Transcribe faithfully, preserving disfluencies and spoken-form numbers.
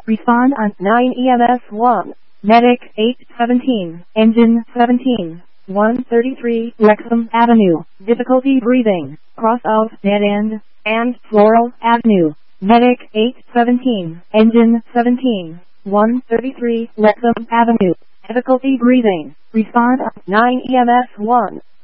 Respond on nine E M S one. Medic eight seventeen. Engine seventeen. one thirty-three Wrexham Avenue. Difficulty breathing. Cross of Dead End and Floral Avenue. Medic eight seventeen. Engine seventeen. one thirty-three Wrexham Avenue. Difficulty breathing. Respond on nine E M S one.